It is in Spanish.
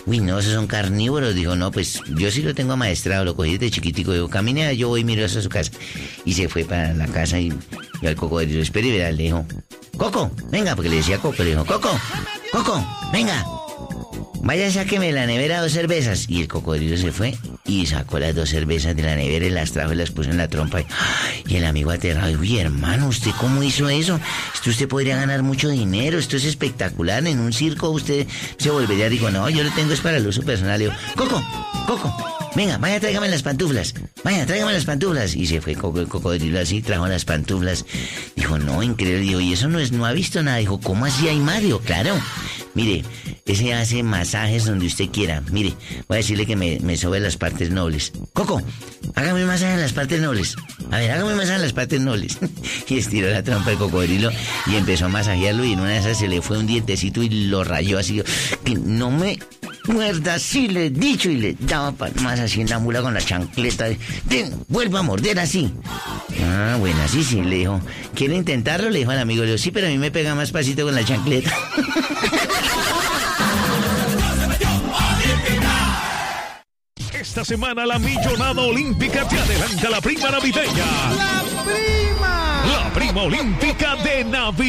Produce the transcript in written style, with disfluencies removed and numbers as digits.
Uy, no, esos son carnívoros. Dijo, no, pues yo sí lo tengo amaestrado, lo cogí desde chiquitico. Dijo, camine, yo voy y miro eso a su casa. Y se fue para la casa y al cocodrilo, espere y verá, le dijo, Coco, venga, porque le decía Coco, le dijo, Coco, venga. Vaya, sáqueme de la nevera 2 cervezas. Y el cocodrilo se fue y sacó las 2 cervezas de la nevera y las trajo y las puso en la trompa. Y el amigo aterrado, uy, hermano, ¿usted cómo hizo eso? Usted podría ganar mucho dinero, esto es espectacular. En un circo usted se volvería, digo, no, yo lo tengo es para el uso personal. Le digo, Coco, venga, vaya, tráigame las pantuflas. Vaya, tráigame las pantuflas. Y se fue el cocodrilo así, trajo las pantuflas. Dijo, no, increíble. Dijo, y eso no ha visto nada. Dijo, ¿cómo así hay Mario? Claro. Mire, ese hace masajes donde usted quiera. Mire, voy a decirle que me sobe las partes nobles. Coco, hágame un masaje en las partes nobles. A ver, hágame un masaje en las partes nobles. Y estiró la trompa del cocodrilo y empezó a masajearlo y en una de esas se le fue un dientecito y lo rayó así. Que no me muerda, sí le he dicho, y le daba más así en la mula con la chancleta. Vuelva a morder así. Ah, bueno, así sí, le dijo. ¿Quiere intentarlo? Le dijo al amigo. Le dijo, sí, pero a mí me pega más pasito con la chancleta. Esta semana la millonada olímpica te adelanta la prima navideña. ¡La prima! La prima olímpica de Navidad.